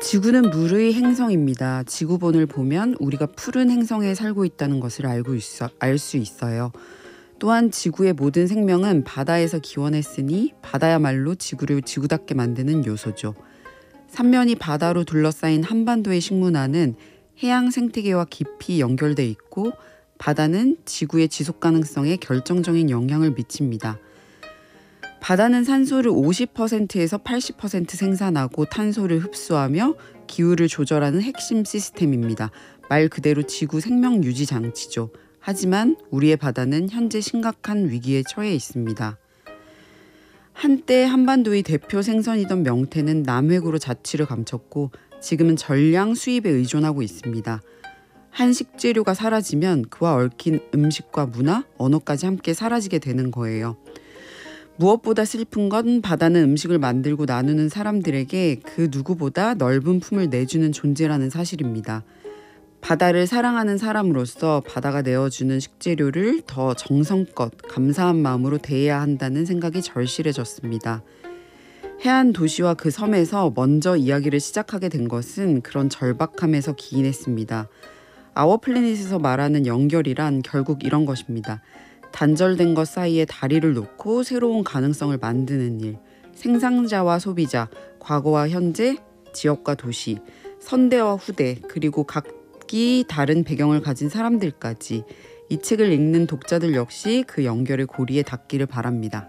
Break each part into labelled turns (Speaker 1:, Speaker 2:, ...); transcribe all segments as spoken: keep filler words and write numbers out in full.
Speaker 1: 지구는 물의 행성입니다. 지구본을 보면 우리가 푸른 행성에 살고 있다는 것을 알고 있어, 알 수 있어요. 또한 지구의 모든 생명은 바다에서 기원했으니 바다야말로 지구를 지구답게 만드는 요소죠. 삼면이 바다로 둘러싸인 한반도의 식문화는 해양 생태계와 깊이 연결돼 있고 바다는 지구의 지속 가능성에 결정적인 영향을 미칩니다. 바다는 산소를 오십 퍼센트에서 팔십 퍼센트 생산하고 탄소를 흡수하며 기후를 조절하는 핵심 시스템입니다. 말 그대로 지구 생명 유지 장치죠. 하지만 우리의 바다는 현재 심각한 위기에 처해 있습니다. 한때 한반도의 대표 생선이던 명태는 남획으로 자취를 감췄고 지금은 전량 수입에 의존하고 있습니다. 한 식재료가 사라지면 그와 얽힌 음식과 문화, 언어까지 함께 사라지게 되는 거예요. 무엇보다 슬픈 건 바다는 음식을 만들고 나누는 사람들에게 그 누구보다 넓은 품을 내주는 존재라는 사실입니다. 바다를 사랑하는 사람으로서 바다가 내어주는 식재료를 더 정성껏 감사한 마음으로 대해야 한다는 생각이 절실해졌습니다. 해안 도시와 그 섬에서 먼저 이야기를 시작하게 된 것은 그런 절박함에서 기인했습니다. 아워플래닛에서 말하는 연결이란 결국 이런 것입니다. 단절된 것 사이에 다리를 놓고 새로운 가능성을 만드는 일, 생산자와 소비자, 과거와 현재, 지역과 도시, 선대와 후대, 그리고 각기 다른 배경을 가진 사람들까지 이 책을 읽는 독자들 역시 그 연결의 고리에 닿기를 바랍니다.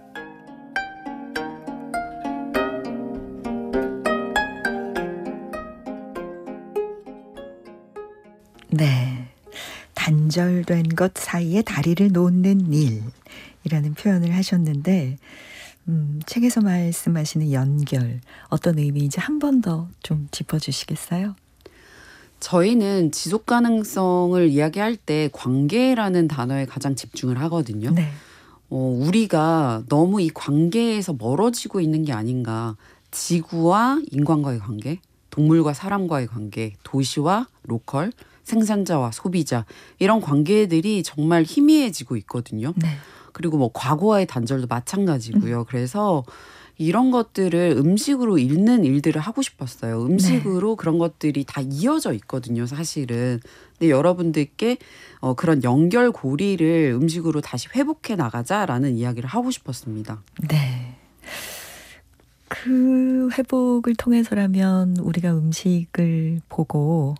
Speaker 2: 네. 단절된 것 사이에 다리를 놓는 일이라는 표현을 하셨는데 음, 책에서 말씀하시는 연결 어떤 의미인지 한 번 더 좀 짚어주시겠어요?
Speaker 1: 저희는 지속 가능성을 이야기할 때 관계라는 단어에 가장 집중을 하거든요.
Speaker 2: 네.
Speaker 1: 어, 우리가 너무 이 관계에서 멀어지고 있는 게 아닌가. 지구와 인간과의 관계, 동물과 사람과의 관계, 도시와 로컬, 생산자와 소비자, 이런 관계들이 정말 희미해지고 있거든요.
Speaker 2: 네.
Speaker 1: 그리고 뭐 과거와의 단절도 마찬가지고요. 음. 그래서 이런 것들을 음식으로 읽는 일들을 하고 싶었어요. 음식으로 네. 그런 것들이 다 이어져 있거든요, 사실은. 근데 여러분들께 어, 그런 연결고리를 음식으로 다시 회복해 나가자라는 이야기를 하고 싶었습니다.
Speaker 2: 네. 그 회복을 통해서라면 우리가 음식을 보고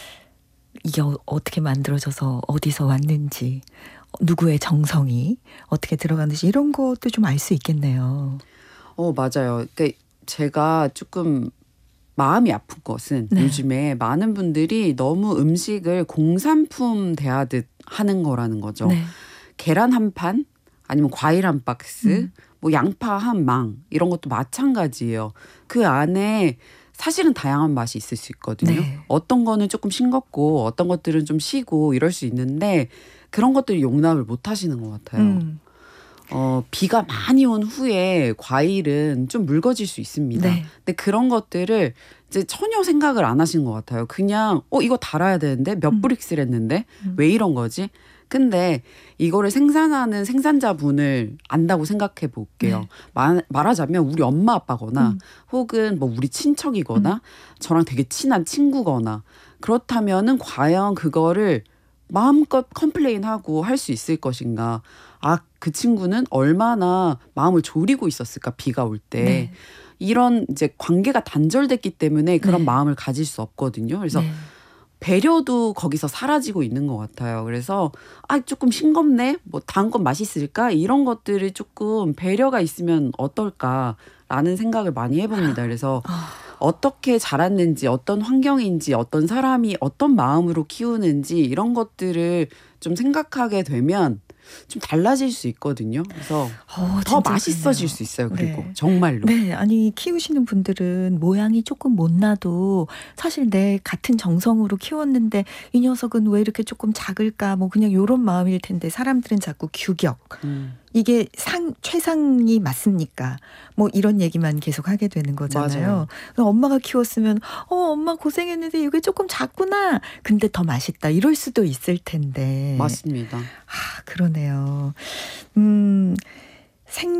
Speaker 2: 이게 어떻게 만들어져서 어디서 왔는지, 누구의 정성이 어떻게 들어가는지 이런 것도 좀 알 수 있겠네요.
Speaker 1: 어, 맞아요. 그러니까 제가 조금 마음이 아픈 것은 네. 요즘에 많은 분들이 너무 음식을 공산품 대하듯 하는 거라는 거죠. 네. 계란 한 판, 아니면 과일 한 박스, 음. 뭐 양파 한 망, 이런 것도 마찬가지예요. 그 안에 사실은 다양한 맛이 있을 수 있거든요. 네. 어떤 거는 조금 싱겁고 어떤 것들은 좀 시고 이럴 수 있는데 그런 것들이 용납을 못 하시는 것 같아요. 음. 어, 비가 많이 온 후에 과일은 좀 묽어질 수 있습니다. 네. 근데 그런 것들을 이제 전혀 생각을 안 하시는 것 같아요. 그냥 어 이거 달아야 되는데 몇 브릭스를 했는데 음. 왜 이런 거지? 근데 이거를 생산하는 생산자분을 안다고 생각해 볼게요. 네. 말, 말하자면 우리 엄마 아빠거나 음. 혹은 뭐 우리 친척이거나 음. 저랑 되게 친한 친구거나 그렇다면은 과연 그거를 마음껏 컴플레인하고 할 수 있을 것인가. 아, 그 친구는 얼마나 마음을 졸이고 있었을까, 비가 올 때. 네. 이런 이제 관계가 단절됐기 때문에 그런 네. 마음을 가질 수 없거든요. 그래서 네. 배려도 거기서 사라지고 있는 것 같아요. 그래서 아 조금 싱겁네, 뭐 다음 건 맛있을까, 이런 것들이 조금 배려가 있으면 어떨까라는 생각을 많이 해봅니다. 그래서 어떻게 자랐는지, 어떤 환경인지, 어떤 사람이 어떤 마음으로 키우는지 이런 것들을 좀 생각하게 되면 좀 달라질 수 있거든요. 그래서
Speaker 2: 어,
Speaker 1: 더 맛있어질 수 있어요. 그리고
Speaker 2: 네.
Speaker 1: 정말로.
Speaker 2: 네, 아니 키우시는 분들은 모양이 조금 못나도 사실 내 같은 정성으로 키웠는데 이 녀석은 왜 이렇게 조금 작을까, 뭐 그냥 이런 마음일 텐데 사람들은 자꾸 규격. 음. 이게 상 최상이 맞습니까? 뭐 이런 얘기만 계속 하게 되는 거잖아요. 엄마가 키웠으면 어 엄마 고생했는데 이게 조금 작구나. 근데 더 맛있다. 이럴 수도 있을 텐데.
Speaker 1: 맞습니다.
Speaker 2: 아, 그러네요. 음. 생